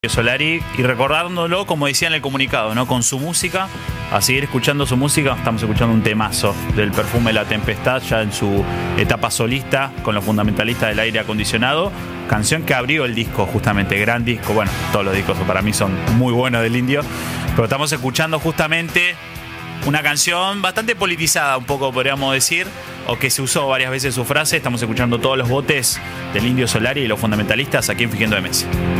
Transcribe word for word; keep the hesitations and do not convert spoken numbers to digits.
Solari y recordándolo, como decía en el comunicado, ¿no? Con su música, a seguir escuchando su música. Estamos escuchando un temazo del Perfume La Tempestad, ya en su etapa solista, con los fundamentalistas del aire acondicionado. Canción que abrió el disco, justamente, gran disco. Bueno, todos los discos para mí son muy buenos del Indio, pero estamos escuchando justamente una canción bastante politizada, un poco podríamos decir, o que se usó varias veces su frase. Estamos escuchando Todos los botes del Indio Solari y los fundamentalistas aquí en Fingiendo Demencia.